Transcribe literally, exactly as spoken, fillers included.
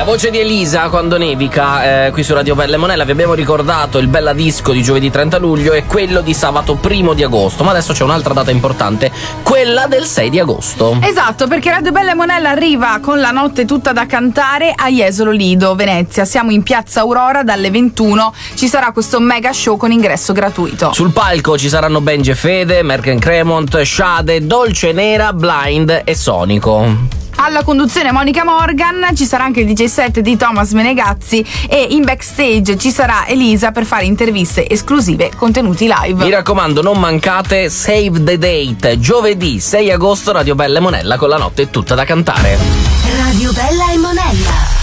voce di Elisa quando nevica, eh, qui su Radio Bella e Monella. Vi abbiamo ricordato il Bella Disco di giovedì trenta luglio e quello di sabato primo di agosto, ma adesso c'è un'altra data importante, quella del sei di agosto. Esatto, perché Radio Bella e Monella arriva con la notte tutta da cantare a Jesolo Lido, Venezia. Siamo in Piazza Aurora dalle ventuno, ci sarà questo mega show con ingresso gratuito. Sul palco ci saranno Benji e Fede, Merken Cremont, Shade, Dolce Nera, Blind e Sonico. Alla conduzione Monica Morgan, ci sarà anche il D J set di Thomas Menegazzi e in backstage ci sarà Elisa per fare interviste esclusive, contenuti live. Mi raccomando, non mancate, save the date, giovedì sei agosto, Radio Bella e Monella con la notte tutta da cantare. Radio Bella e Monella.